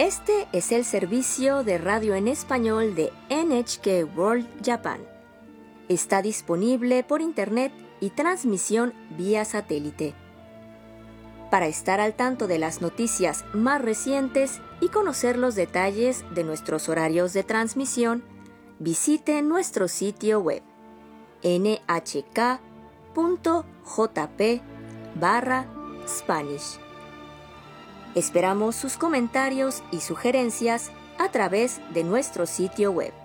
Este es el servicio de radio en español de NHK World Japan. Está disponible por internet y transmisión vía satélite. Para estar al tanto de las noticias más recientes y conocer los detalles de nuestros horarios de transmisión, visite nuestro sitio web nhk.jp/Spanish. Esperamos sus comentarios y sugerencias a través de nuestro sitio web.